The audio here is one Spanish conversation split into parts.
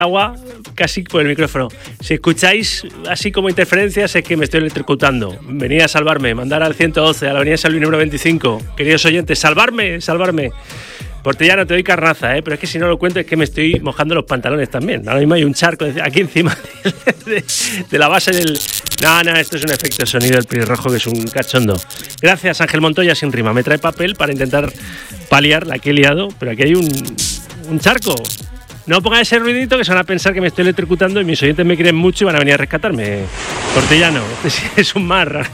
agua casi por el micrófono. Si escucháis así como interferencias es que me estoy electrocutando. Venid a salvarme, mandar al 112, a la avenida San Luis número 25. Queridos oyentes, salvarme. Portellano, te doy carnaza, pero es que si no lo cuento es que me estoy mojando los pantalones también. Ahora mismo hay un charco aquí encima de la base del... No, esto es un efecto de sonido del pelirrojo que es un cachondo. Gracias, Ángel Montoya sin rima. Me trae papel para intentar paliar la que he liado, pero aquí hay un charco. No pongan ese ruidito que se van a pensar que me estoy electrocutando y mis oyentes me quieren mucho y van a venir a rescatarme. Portellano, este es un mar.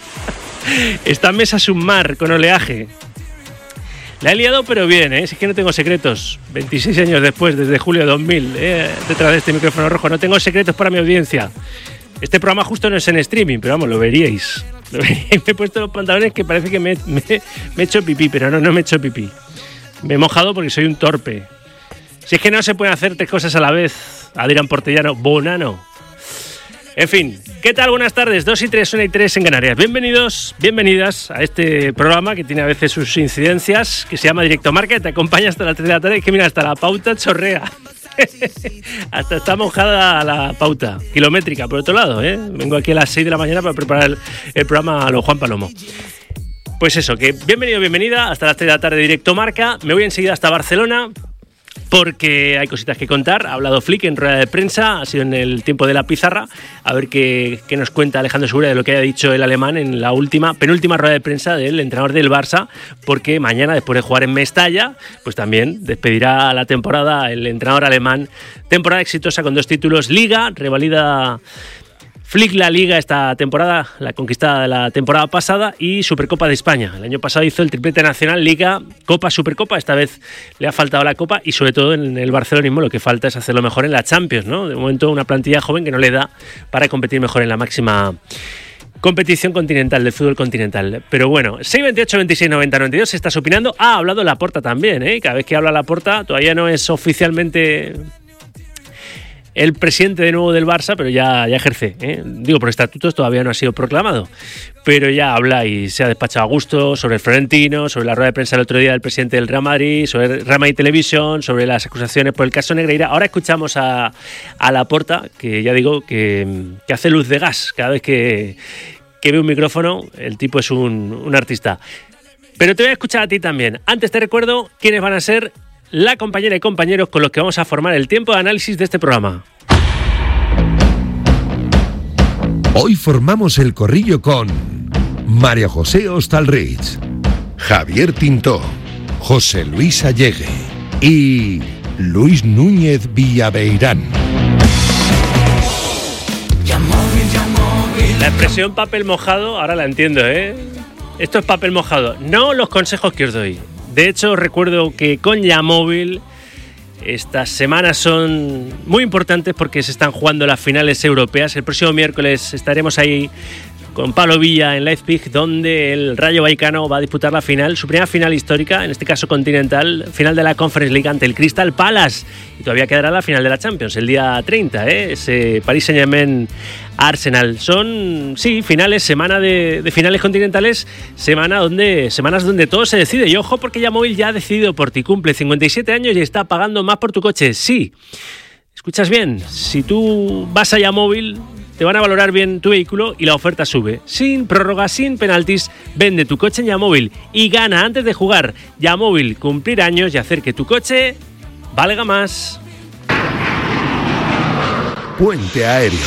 Esta mesa es un mar con oleaje. La he liado pero bien, si es que no tengo secretos. 26 años después, desde julio de 2000, detrás de este micrófono rojo. No tengo secretos para mi audiencia. Este programa justo no es en streaming, pero vamos, lo veríais. Me he puesto los pantalones que parece que me he hecho pipí, pero no me he hecho pipí. Me he mojado porque soy un torpe. Si es que no se pueden hacer tres cosas a la vez, Adrián Portellano, bonano. En fin, ¿qué tal? Buenas tardes, 2 y 3, 1 y 3 en Canarias. Bienvenidos, bienvenidas a este programa que tiene a veces sus incidencias, que se llama Directo Marca, y te acompaña hasta las 3 de la tarde. Es que mira, hasta la pauta chorrea. Hasta está mojada la pauta, kilométrica, por otro lado, Vengo aquí a las 6 de la mañana para preparar el programa a lo Juan Palomo. Pues eso, que bienvenido, bienvenida, hasta las 3 de la tarde Directo Marca. Me voy enseguida hasta Barcelona, porque hay cositas que contar. Ha hablado Flick en rueda de prensa, ha sido en el tiempo de la pizarra. A ver qué nos cuenta Alejandro Segura de lo que haya dicho el alemán en la penúltima rueda de prensa del entrenador del Barça, porque mañana, después de jugar en Mestalla, pues también despedirá la temporada el entrenador alemán. Temporada exitosa con 2 títulos, Liga, revalida Flick la Liga esta temporada, la conquistada de la temporada pasada, y Supercopa de España. El año pasado hizo el triplete nacional, Liga, Copa, Supercopa. Esta vez le ha faltado la Copa y sobre todo en el barcelonismo lo que falta es hacerlo mejor en la Champions, ¿no? De momento una plantilla joven que no le da para competir mejor en la máxima competición continental, del fútbol continental. Pero bueno, 628 26 90 92, estás opinando. Ha hablado Laporta también, Cada vez que habla Laporta, todavía no es oficialmente el presidente de nuevo del Barça, pero ya ejerce, Digo, por estatutos todavía no ha sido proclamado, pero ya habla y se ha despachado a gusto sobre el Florentino, sobre la rueda de prensa el otro día del presidente del Real Madrid, sobre Real Madrid Televisión, sobre las acusaciones por el caso Negreira. Ahora escuchamos a Laporta, que ya digo que hace luz de gas cada vez que ve un micrófono. El tipo es un artista. Pero te voy a escuchar a ti también. Antes te recuerdo quiénes van a ser la compañera y compañeros con los que vamos a formar el tiempo de análisis de este programa. Hoy formamos el corrillo con María José Hostalrich, Javier Tintó, José Luis Allegue y Luis Núñez Villaveirán. La expresión papel mojado, ahora la entiendo, Esto es papel mojado, no los consejos que os doy. De hecho, recuerdo que con Yamóvil estas semanas son muy importantes porque se están jugando las finales europeas. El próximo miércoles estaremos ahí con Pablo Villa en Leipzig, donde el Rayo Vallecano va a disputar la final, su primera final histórica, en este caso continental, final de la Conference League ante el Crystal Palace. Y todavía quedará la final de la Champions, el día 30, ese Paris Saint-Germain Arsenal. Son, sí, finales, semana de finales continentales, semanas donde todo se decide. Y ojo, porque Yamóvil ya ha decidido por ti, cumple 57 años y está pagando más por tu coche. Sí, escuchas bien, si tú vas a Yamóvil, te van a valorar bien tu vehículo y la oferta sube. Sin prórroga, sin penaltis, vende tu coche en Yamóvil y gana antes de jugar. Yamóvil, cumplir años y hacer que tu coche valga más. Puente Aéreo.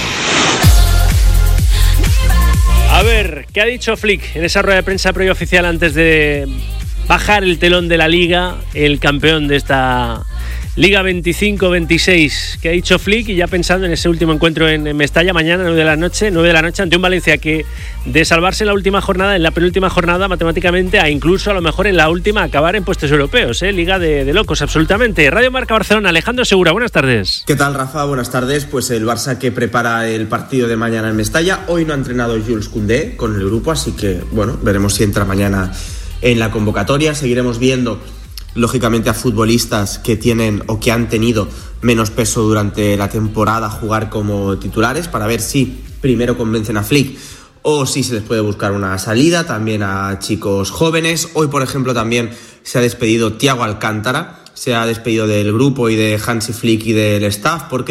A ver, ¿qué ha dicho Flick en esa rueda de prensa previa oficial antes de bajar el telón de la Liga, el campeón de esta Liga 25-26? ¿Qué ha dicho Flick? Y ya pensando en ese último encuentro en Mestalla, mañana 9 de la noche, ante un Valencia que, de salvarse en la última jornada, en la penúltima jornada matemáticamente, a incluso a lo mejor en la última acabar en puestos europeos, Liga de locos, absolutamente. Radio Marca Barcelona, Alejandro Segura, buenas tardes. ¿Qué tal, Rafa? Buenas tardes. Pues el Barça que prepara el partido de mañana en Mestalla. Hoy no ha entrenado Jules Koundé con el grupo, así que, bueno, veremos si entra mañana en la convocatoria. Seguiremos viendo, lógicamente, a futbolistas que tienen o que han tenido menos peso durante la temporada jugar como titulares, para ver si primero convencen a Flick o si se les puede buscar una salida. También a chicos jóvenes. Hoy, por ejemplo, también se ha despedido Thiago Alcántara. se ha despedido del grupo y de Hansi Flick y del staff, porque